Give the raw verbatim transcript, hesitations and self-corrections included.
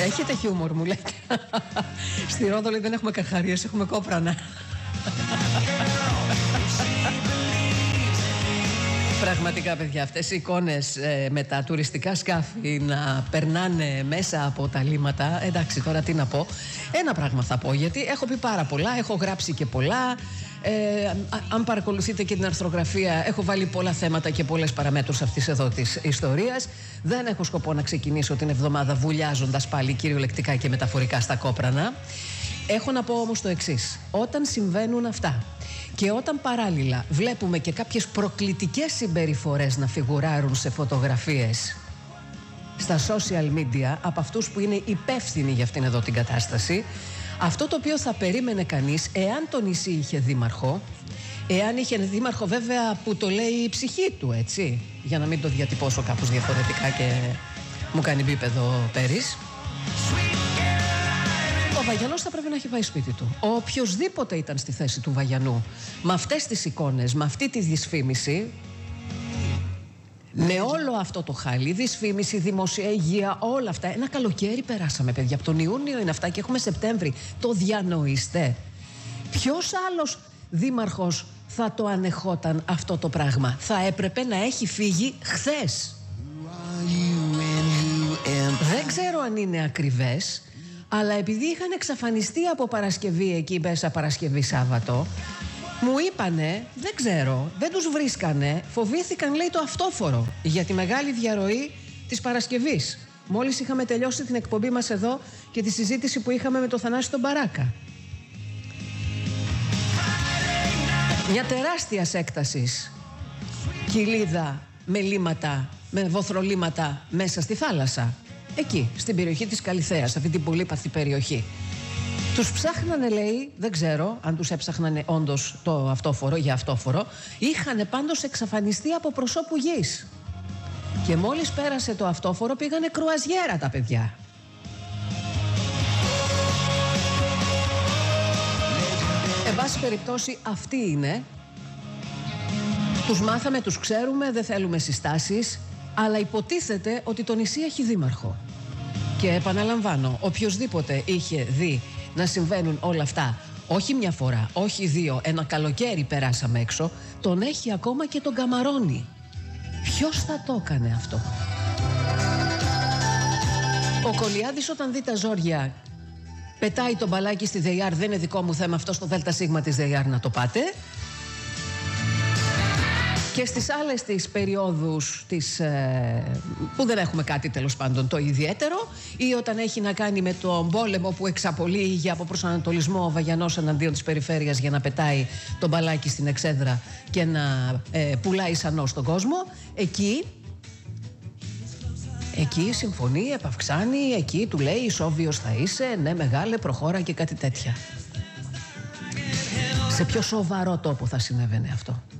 Έχετε χιούμορ, μου λέτε. Στη Ρόδο λέει δεν έχουμε καρχαρίες, έχουμε κόπρανα. Πραγματικά, παιδιά, αυτές οι εικόνες ε, με τα τουριστικά σκάφη να περνάνε μέσα από τα λίμματα. Εντάξει, τώρα τι να πω. Ένα πράγμα θα πω, γιατί έχω πει πάρα πολλά, έχω γράψει και πολλά. Ε, αν παρακολουθείτε και την αρθρογραφία, έχω βάλει πολλά θέματα και πολλές παραμέτρους αυτής εδώ της ιστορίας. Δεν έχω σκοπό να ξεκινήσω την εβδομάδα βουλιάζοντας πάλι κυριολεκτικά και μεταφορικά στα κόπρανα. Έχω να πω όμως το εξής. Όταν συμβαίνουν αυτά και όταν παράλληλα βλέπουμε και κάποιες προκλητικές συμπεριφορές να φιγουράρουν σε φωτογραφίες στα social media από αυτούς που είναι υπεύθυνοι για αυτήν εδώ την κατάσταση, αυτό το οποίο θα περίμενε κανείς, εάν το νησί είχε δήμαρχο, εάν είχε δήμαρχο βέβαια που το λέει η ψυχή του, έτσι, για να μην το διατυπώσω κάπως διαφορετικά και μου κάνει μπίπεδο Πέρις, ο Βαγιανός θα πρέπει να έχει πάει σπίτι του. Ο οποιοσδήποτε ήταν στη θέση του Βαγιανού, με αυτές τις εικόνες, με αυτή τη δυσφήμιση, με όλο αυτό το χάλι, δυσφήμιση, δημοσία υγεία, όλα αυτά. Ένα καλοκαίρι περάσαμε, παιδιά. Από τον Ιούνιο είναι αυτά και έχουμε Σεπτέμβρη. Το διανοείστε? Ποιος άλλος δήμαρχος θα το ανεχόταν αυτό το πράγμα? Θα έπρεπε να έχει φύγει χθες. Δεν ξέρω αν είναι ακριβές, αλλά επειδή είχαν εξαφανιστεί από Παρασκευή εκεί μέσα, Παρασκευή Σάββατο, μου είπανε, δεν ξέρω, δεν τους βρίσκανε, φοβήθηκαν, λέει, το αυτόφορο για τη μεγάλη διαρροή της Παρασκευής. Μόλις είχαμε τελειώσει την εκπομπή μας εδώ και τη συζήτηση που είχαμε με το Θανάση τον Μπαράκα. Μια τεράστια έκτασης κοιλίδα με λίματα, με βοθρολίματα μέσα στη θάλασσα. Εκεί, στην περιοχή της Καλιθέας, αυτή την πολύπαθη περιοχή. Τους ψάχνανε, λέει, δεν ξέρω αν τους έψαχνανε όντως το αυτόφορο για αυτόφορο. Είχανε πάντως εξαφανιστεί από προσώπου γης. Και μόλις πέρασε το αυτόφορο πήγανε κρουαζιέρα τα παιδιά. Εν πάση περιπτώσει αυτή είναι. Τους μάθαμε, τους ξέρουμε, δεν θέλουμε συστάσεις. Αλλά υποτίθεται ότι το νησί έχει δήμαρχο. Και επαναλαμβάνω, οποιοσδήποτε είχε δει να συμβαίνουν όλα αυτά, όχι μια φορά, όχι δύο, ένα καλοκαίρι περάσαμε έξω, τον έχει ακόμα και τον καμαρώνει. Ποιος θα το έκανε αυτό? Ο Κολιάδης όταν δει τα ζόρια πετάει τον μπαλάκι στη ΔΕΙΑΡ, δεν είναι δικό μου θέμα αυτό, στο ΔΣ της ΔΕΙΑΡ να το πάτε. Και στις άλλες τις περιόδους τις, ε, που δεν έχουμε κάτι τέλος πάντων το ιδιαίτερο, ή όταν έχει να κάνει με τον πόλεμο που εξαπολύει για από προσανατολισμό ο Βαγιανός εναντίον της περιφέρειας για να πετάει τον μπαλάκι στην εξέδρα και να ε, πουλάει σανό στον κόσμο, εκεί, εκεί συμφωνεί, επαυξάνει, εκεί του λέει ισόβιος θα είσαι, ναι μεγάλε προχώρα και κάτι τέτοια. Σε πιο σοβαρό τόπο θα συνέβαινε αυτό?